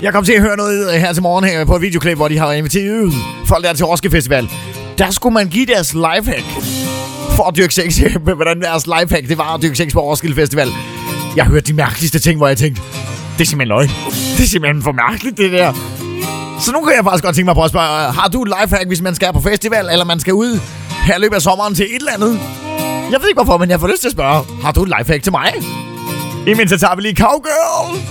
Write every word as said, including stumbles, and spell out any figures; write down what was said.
Jeg kom til at høre noget her til morgen her på et videoklip, hvor de har inviteret folk der til Roskilde Festival. Der skulle man give deres lifehack for at dyrke sex. Hvordan deres lifehack, det var at dyrke sex på Roskilde Festival. Jeg hørte de mærkeligste ting, hvor jeg tænkte, det er simpelthen løgn. Det er simpelthen for mærkeligt, det der. Så nu kan jeg faktisk godt tænke mig på at spørge, har du et lifehack, hvis man skal på festival, eller man skal ud her i løbet af sommeren til et eller andet? Jeg ved ikke hvorfor, men jeg får lyst til at spørge, har du et lifehack til mig? Imens så tager vi lige Cowgirl.